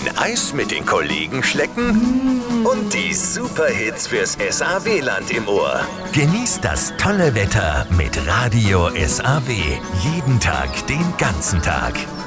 Ein Eis mit den Kollegen schlecken? Und die Superhits fürs SAW-Land im Ohr. Genießt das tolle Wetter mit Radio SAW. Jeden Tag, den ganzen Tag.